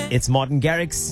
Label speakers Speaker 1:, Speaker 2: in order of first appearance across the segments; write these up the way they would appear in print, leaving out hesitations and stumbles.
Speaker 1: It's Martin Garrix.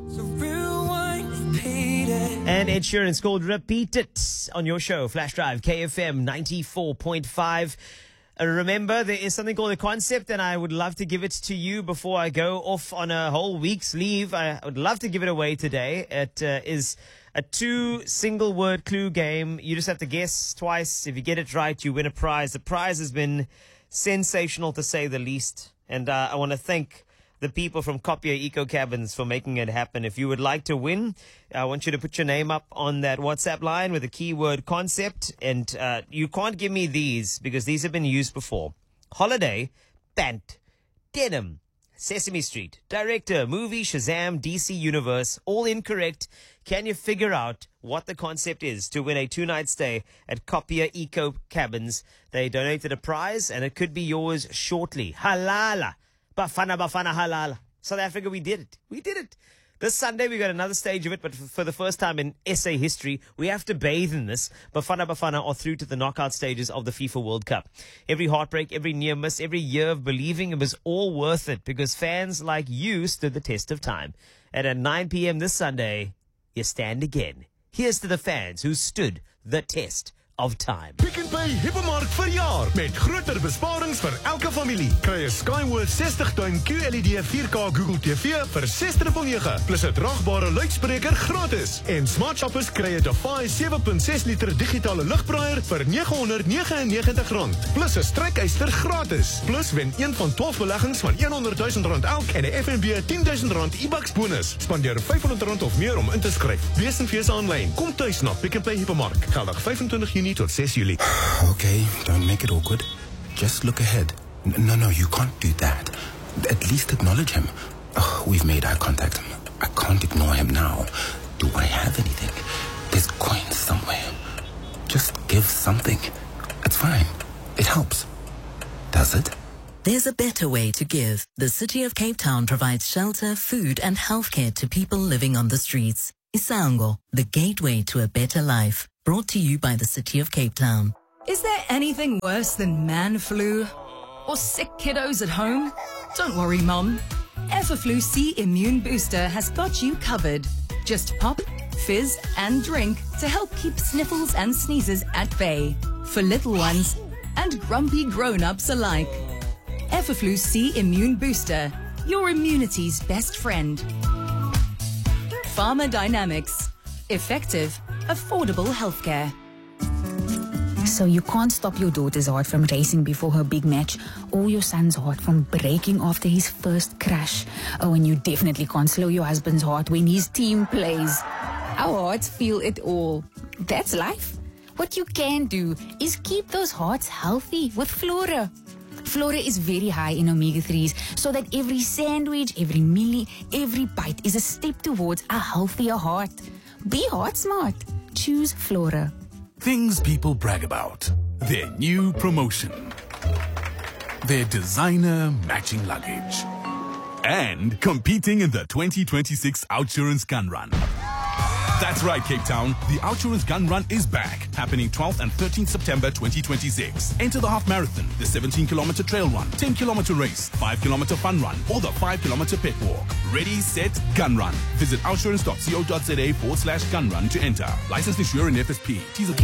Speaker 1: And Ed Sheeran's called Repeat It on your show, Flash Drive, KFM 94.5. Remember, there is something called a concept, and I would love to give it to you before I go off on a whole week's leave. I would love to give it away today. It is a 2 single-word clue game. You just have to guess twice. If you get it right, you win a prize. The prize has been sensational, to say the least. And I want to thank the people from Copier Eco Cabins for making it happen. If you would like to win, I want you to put your name up on that WhatsApp line with the keyword concept. And you can't give me these because these have been used before. Holiday, Bant, Denim, Sesame Street, Director, Movie, Shazam, DC Universe, all incorrect. Can you figure out what the concept is to win a 2-night stay at Copier Eco Cabins? They donated a prize and it could be yours shortly. Halala. Bafana halala. South Africa, we did it. We did it. This Sunday, we got another stage of it, but for the first time in SA history, we have to bathe in this. Bafana are through to the knockout stages of the FIFA World Cup. Every heartbreak, every near miss, every year of believing, it was all worth it because fans like you stood the test of time. And at 9 p.m. this Sunday, you stand again. Here's to the fans who stood the test of time.
Speaker 2: Pick n Pay Hypermarkt verjaar met groter besparings vir elke familie. Kry 'n Skyworth 60-duim QLED 4K Google TV vir R699 plus 'n draagbare luidspreker gratis. En Smart Shoppers kry 'n Defy 7.6 liter digitale lugbraaier vir R999 plus 'n strykyster gratis. Plus wen een van 12 beleggings van R100,000 elk en 'n FNB R10,000 e-bucks bonus. Spandeer R500 of meer om in te skryf. Wees en fees aanlyn. Kom tuis na Pick n Pay Hypermarkt. Geldig 25 Juni tot 6 Julie.
Speaker 3: Okay, don't make it awkward. Just look ahead. No, you can't do that. At least acknowledge him. We've made eye contact. I can't ignore him now. Do I have anything? There's coins somewhere. Just give something. It's fine. It helps. Does it?
Speaker 4: There's a better way to give. The City of Cape Town provides shelter, food and healthcare to people living on the streets. Isango, the gateway to a better life. Brought to you by the City of Cape Town.
Speaker 5: Is there anything worse than man flu? Or sick kiddos at home? Don't worry, Mom. Everflu C Immune Booster has got you covered. Just pop, fizz and drink to help keep sniffles and sneezes at bay. For little ones and grumpy grown-ups alike. Everflu C Immune Booster, your immunity's best friend. Pharmadynamics. Effective, affordable healthcare.
Speaker 6: So you can't stop your daughter's heart from racing before her big match, or your son's heart from breaking after his first crash. Oh, and you definitely can't slow your husband's heart when his team plays. Our hearts feel it all. That's life. What you can do is keep those hearts healthy with Flora. Flora is very high in omega-3s, so that every sandwich, every meal, every bite is a step towards a healthier heart. Be heart smart. Choose Flora.
Speaker 7: Things people brag about. Their new promotion. Their designer matching luggage. And competing in the 2026 Outsurance Gun Run. That's right, Cape Town. The Outsurance Gun Run is back, happening 12th and 13th September 2026. Enter the half marathon, the 17-kilometer trail run, 10-kilometer race, 5-kilometer fun run, or the 5-kilometer pet walk. Ready, set, gun run. Visit outsurance.co.za/gun run to enter. Licensed insurer in FSP. T's and